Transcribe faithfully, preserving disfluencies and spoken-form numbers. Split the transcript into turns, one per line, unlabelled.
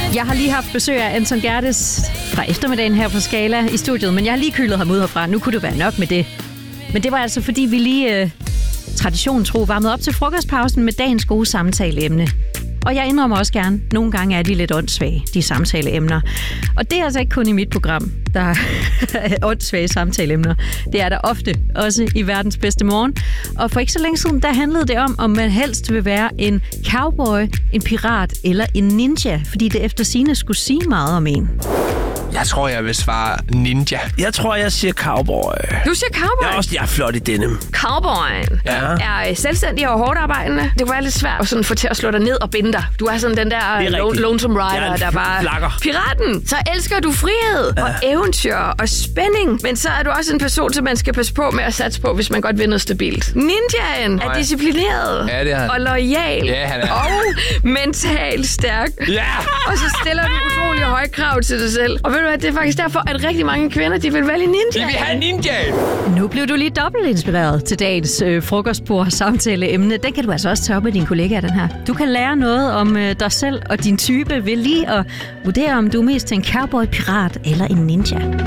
Jeg har lige haft besøg af Anton Gerdes fra eftermiddagen her på Skala i studiet, men jeg har lige kølet ham ud herfra. Nu kunne det være nok med det. Men det var altså, fordi vi lige øh, traditionen tro varmede op til frokostpausen med dagens gode samtaleemne. Og jeg indrømmer også gerne, nogle gange er de lidt åndssvage, de samtaleemner. Og det er altså ikke kun i mit program, der er åndssvage samtaleemner. Det er der ofte, også i verdens bedste morgen. Og for ikke så længe siden, der handlede det om, om man helst vil være en cowboy, en pirat eller en ninja. Fordi det efter sigende skulle sige meget om en.
Jeg tror, jeg vil svare ninja.
Jeg tror, jeg siger cowboy.
Du siger cowboy?
Jeg er også jeg er flot i denim.
Cowboyen
Ja.
er selvstændig og hårdt arbejdende. Det kunne være lidt svært at sådan få til at slå dig ned og binde dig. Du er sådan den der lo- lonesome rider, der bare...
flakker.
Piraten! Så elsker du frihed ja. og eventyr og spænding. Men så er du også en person, som man skal passe på med at satse på, hvis man godt vil noget stabilt. Ninjaen
Nej.
er disciplineret
Ja, det er han.
og loyal
Ja, han er.
og mentalt stærk.
Ja!
Og så stiller du utrolig høje krav til dig selv. Og ved du hvad, det er faktisk derfor, at rigtig mange kvinder, de vil vælge ninja.
Vi vil have ninja!
Nu blev du lige dobbelt inspireret til dagens øh, frokostbord samtaleemne. Den kan du altså også tage op med dine kollegaer, den her. Du kan lære noget om øh, dig selv og din type ved lige at vurdere, om du er mest til en cowboy, pirat eller en ninja.